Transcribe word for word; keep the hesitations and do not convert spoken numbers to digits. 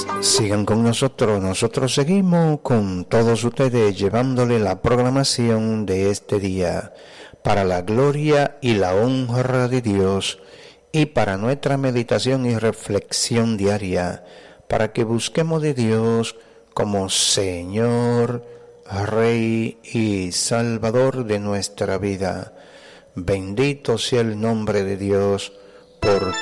Sigan con nosotros, nosotros seguimos con todos ustedes llevándole la programación de este día para la gloria y la honra de Dios y para nuestra meditación y reflexión diaria, para que busquemos de Dios como Señor, Rey y Salvador de nuestra vida. Bendito sea el nombre de Dios por